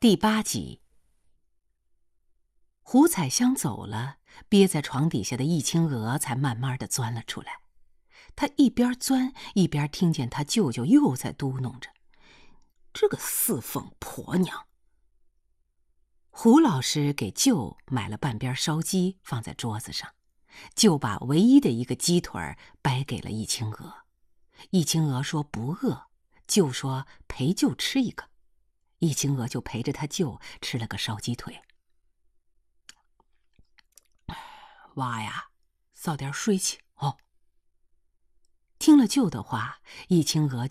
第8集。胡彩香走了，憋在床底下的易青娥才慢慢地钻了出来。她一边钻一边听见她舅舅又在嘟哝着：“这个四凤婆娘。”胡老师给舅买了半边烧鸡放在桌子上，就把唯一的一个鸡腿掰给了易青娥。易青娥说不饿，舅说陪舅吃一个。易青娥就陪着他舅吃了个烧鸡腿。娃呀，早点睡去哦。听了舅的话，易青娥